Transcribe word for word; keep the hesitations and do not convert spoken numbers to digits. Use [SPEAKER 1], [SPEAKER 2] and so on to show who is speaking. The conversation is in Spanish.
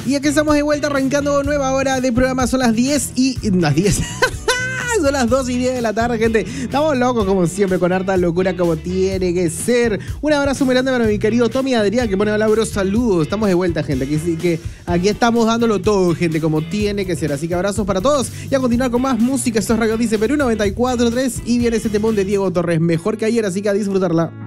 [SPEAKER 1] Y aquí estamos de vuelta arrancando nueva hora de programa. Son las diez y... las diez. Son las dos y diez de la tarde, gente. Estamos locos como siempre, con harta locura como tiene que ser. Un abrazo muy grande para mi querido Tommy Adrián, que pone hola, bro, saludos. Estamos de vuelta, gente. Aquí, que, aquí estamos dándolo todo, gente, como tiene que ser. Así que abrazos para todos. Y a continuar con más música. Esto es Radio Dice Perú noventa y cuatro punto tres. Y viene ese temón de Diego Torres, mejor que ayer, así que a disfrutarla.